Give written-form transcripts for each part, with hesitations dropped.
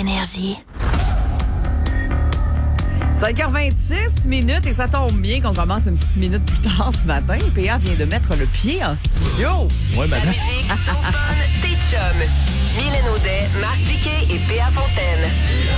Énergie. 5h26 minutes et ça tombe bien qu'on commence une petite minute plus tard ce matin. PA vient de mettre le pied en studio. Ouais, La madame. musique, ton fun, tes chums. Mylène Audet, Marc Diquet et P.A. Fontaine.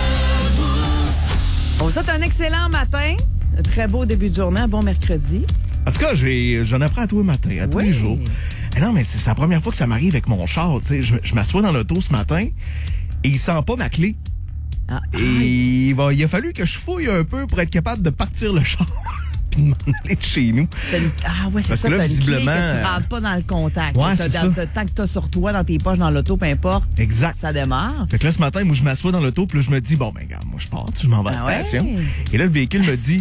On vous souhaite un excellent matin. Un très beau début de journée. Un bon mercredi. En tout cas, j'en apprends à tous les matins, à tous les jours. Mais non, mais c'est la première fois que ça m'arrive avec mon char. Tu sais, je m'assois dans l'auto ce matin et il sent pas ma clé. Ah, Et il a fallu que je fouille un peu pour être capable de partir le char puis de m'en aller de chez nous. Ah ouais, c'est Parce ça. que là, T'as une clé visiblement, que tu rentres pas dans le contact. Ouais, c'est ça. Tant que t'as sur toi, dans tes poches, dans l'auto, peu importe. Exact. Ça démarre. Fait que là, ce matin, moi, je m'assois dans l'auto, puis là, je me dis, bon, ben, regarde, moi, je pars, je m'en vais à Ah la station. ouais? Et là, le véhicule me dit,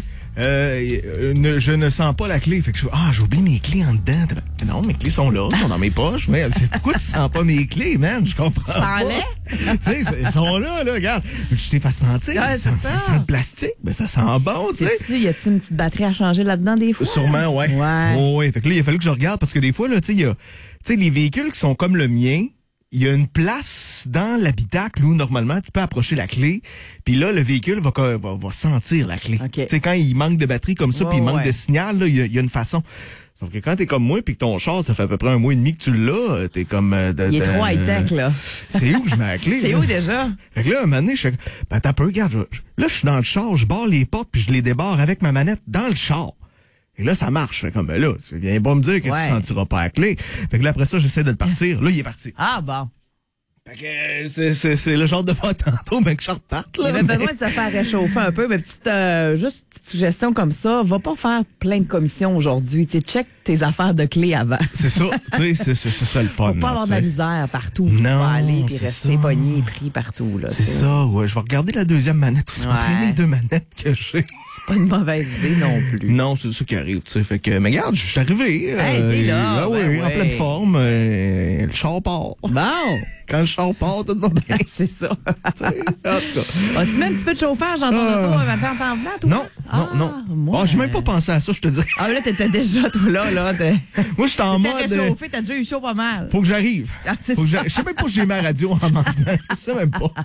je ne sens pas la clé. Fait que j'ai oublié mes clés en dedans. Mais non, mes clés sont là, sont dans mes poches. Mais c'est pourquoi tu sens pas mes clés, man? Je comprends Ça pas. allait? Tu sais, ils sont là, regarde. Je t'ai fait sentir. Ouais, ça c'est ça. sent le plastique. Ben, ça sent bon, tu sais. Y a-t-il une petite batterie à changer là-dedans des fois? Sûrement, ouais. Ouais. Oh, ouais. Fait que là, il a fallu que je regarde parce que des fois, là, tu sais, il y a, tu sais, les véhicules qui sont comme le mien, il y a une place dans l'habitacle où, normalement, tu peux approcher la clé. Puis là, le véhicule va sentir la clé. OK. Tu sais, quand il manque de batterie comme ça, Ouais, puis il manque ouais. de signal, là, il y a une façon. Sauf que quand t'es comme moi, puis que ton char, ça fait à peu près 1 mois et demi que tu l'as, t'es comme... Il est trop high-tech, là. C'est où je mets la clé? C'est là? où déjà? Fait que là, un moment donné, je fais... Ben, t'as peu, regarde, là, je suis dans le char, je barre les portes, puis je les débarre avec ma manette dans le char. Et là, ça marche. Fait comme, ben là, viens pas me dire que Ouais. tu sentiras pas la clé. Fait que là, après ça, j'essaie de le partir. Là, il est parti. Ah bon. Fait que c'est le genre de fois tantôt, mais que je reparte, là. Il avait mais- besoin de se faire réchauffer un peu, mais juste petite suggestion comme ça, va pas faire plein de commissions aujourd'hui. Tu sais, check tes affaires de clés avant. C'est ça, tu sais, c'est ça le fun. Faut pas là, avoir tu de la sais. misère partout. où tu Non, vas aller puis c'est rester ça. pogné et pris partout. Là, C'est ça, ouais. Je vais regarder la deuxième manette aussi. Ouais. Entraîner les 2 manettes que j'ai. C'est pas une mauvaise idée non plus. Non, c'est ça qui arrive, tu sais. Fait que, mais regarde, je suis arrivé. Hey, t'es là, Ah oui, ben en ouais. pleine forme. Le char part. Bon, Quand le char part, tout va bien. c'est ça. Tu sais. En tout cas. As-tu mis un petit peu de chauffage dans ton auto un matin en venant, toi? Non. Moi, J'ai même pas pensé à ça, je te dirais. Ah, là, t'étais déjà, toi, là. Moi, j'étais en T'étais mode. réchauffé, t'as déjà eu chaud pas mal. Faut que j'arrive. Ah, c'est Faut que ça. je sais même pas si j'ai ma radio en m'en venant. Je sais même pas.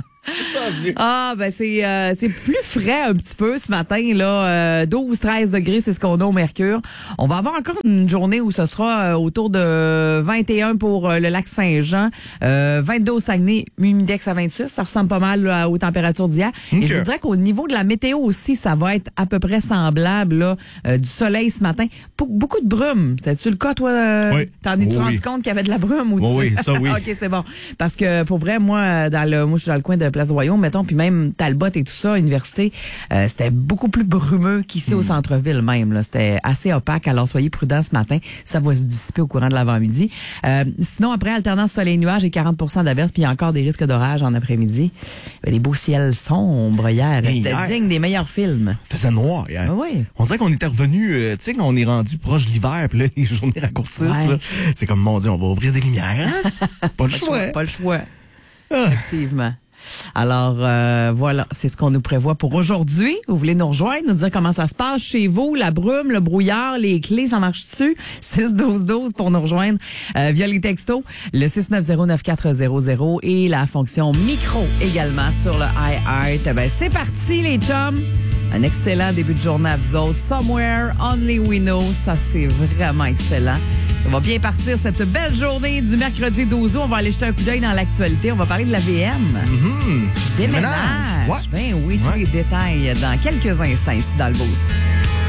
Ah, ben c'est plus frais un petit peu ce matin, là. 12-13 degrés, c'est ce qu'on a au mercure. On va avoir encore une journée où ce sera autour de 21 pour le lac Saint-Jean, 22 au Saguenay, humidex à 26. Ça ressemble pas mal là, aux températures d'hier. OK. Et je vous dirais qu'au niveau de la météo aussi, ça va être à peu près semblable, là. Du soleil ce matin. Beaucoup de brume. C'était-tu le cas, toi? Oui. T'en es-tu Oui, rendu oui. compte qu'il y avait de la brume ou Oui, ça, oui. OK, c'est bon. Parce que, pour vrai, moi, je suis dans le coin de Place du Royaume, mettons, puis même Talbot et tout ça, université, c'était beaucoup plus brumeux qu'ici au centre-ville même. Là. C'était assez opaque, alors soyez prudents ce matin. Ça va se dissiper au courant de l'avant-midi. Sinon, après, alternance soleil-nuage et 40% d'averses, puis il y a encore des risques d'orage en après-midi. Il y avait des beaux ciels sombres hier. Hey, C'était hier. digne des meilleurs films. Il faisait noir hier. Ah oui. On dirait qu'on était revenu, tu sais, qu'on est rendu proche de l'hiver, puis là, les journées raccourcissent. Ouais. Là. C'est comme, mon Dieu, on va ouvrir des lumières. Hein? Pas le choix. Pas le choix. Ah. Effectivement. Alors, voilà, c'est ce qu'on nous prévoit pour aujourd'hui. Vous voulez nous rejoindre, nous dire comment ça se passe chez vous, la brume, le brouillard, les clés, ça marche dessus? 6-12-12 pour nous rejoindre via les textos, le 690-9400 et la fonction micro également sur le iHeart. Ben, c'est parti, les chums! Un excellent début de journée à vous autres. Somewhere Only We Know, ça c'est vraiment excellent. On va bien partir cette belle journée du mercredi 12 août. On va aller jeter un coup d'œil dans l'actualité. On va parler de la VM. Déménage. Ouais. Ben oui, tous Ouais. les détails dans quelques instants ici dans le Boost.